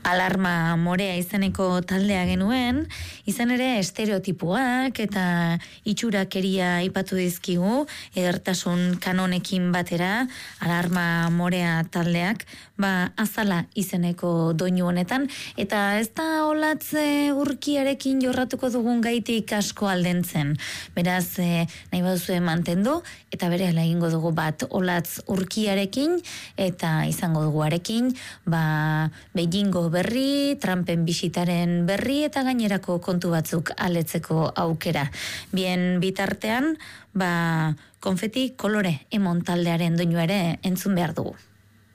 Alarma Morea izeneko taldea genuen, izan ere estereotipoak eta itxurakeria aipatu dizkigu, edertasun kanonekin batera, Alarma Morea taldeak, Azala izeneko doinu honetan, eta ez da olatze urkiarekin jorratuko dugun gaitik asko aldentzen. Beraz, nahi baduzue mantendu, eta bere egingo dugu bat olatz urkiarekin, eta izango dugu arekin, Beijingo berri, Trumpen bisitaren berri, eta gainerako kontu batzuk aletzeko aukera. Bien bitartean, konfeti kolore emon taldearen doinu ere entzun behar dugu.